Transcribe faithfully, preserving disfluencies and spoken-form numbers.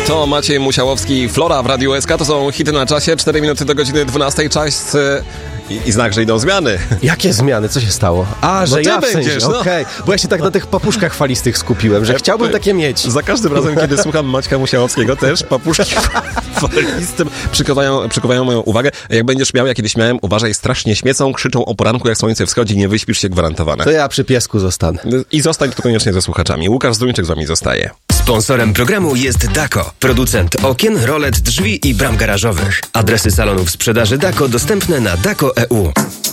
To Maciej Musiałowski, Flora w Radiu S K. To są hity na czasie. cztery minuty do godziny dwunastej. Czas i, i znak, że idą zmiany. Jakie zmiany? Co się stało? A, że no ty ja w sensie, będziesz, no. okej. Okay. Bo ja się tak na tych papuszkach falistych skupiłem, że chciałbym takie mieć. Za każdym razem, kiedy słucham Maćka Musiałowskiego, też papuszki falistym przykuwają, przykuwają moją uwagę. Jak będziesz miał, ja kiedyś miałem, uważaj, strasznie śmiecą, krzyczą o poranku, jak słońce wschodzi, nie wyśpisz się, gwarantowane. To ja przy piesku zostanę. I zostań tu koniecznie ze słuchaczami. Łukasz Zduńczyk z wami zostaje. Sponsorem programu jest Dako, producent okien, rolet, drzwi i bram garażowych. Adresy salonów sprzedaży Dako dostępne na dako kropka e u.